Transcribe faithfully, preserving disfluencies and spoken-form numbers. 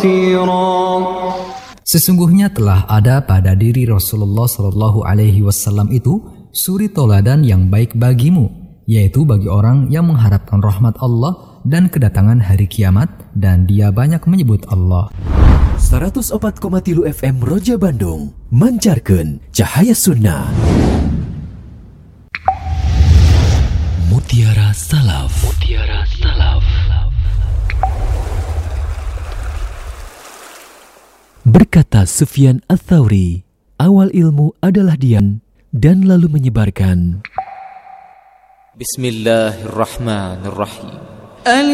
Sesungguhnya telah ada pada diri Rasulullah Shallallahu Alaihi Wasallam itu suri toladan yang baik bagimu, yaitu bagi orang yang mengharapkan rahmat Allah dan kedatangan hari kiamat, dan dia banyak menyebut Allah. seratus empat koma tiga F M Roja Bandung mancarkan cahaya sunnah. Mutiara Salaf. Mutiara Salaf. Berkata Sufyan Ats-Tsauri, awal ilmu adalah diam dan lalu menyebarkan. Bismillahirrahmanirrahim.